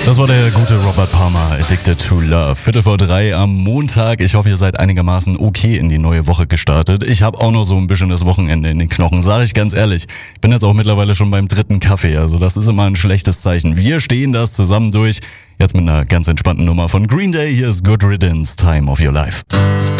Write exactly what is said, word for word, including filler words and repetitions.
Das war der gute Robert Palmer, Addicted to Love. Viertel vor drei am Montag. Ich hoffe, ihr seid einigermaßen okay in die neue Woche gestartet. Ich habe auch noch so ein bisschen das Wochenende in den Knochen, sage ich ganz ehrlich. Ich bin jetzt auch mittlerweile schon beim dritten Kaffee, also das ist immer ein schlechtes Zeichen. Wir stehen das zusammen durch. Jetzt mit einer ganz entspannten Nummer von Green Day. Hier ist Good Riddance, Time of Your Life.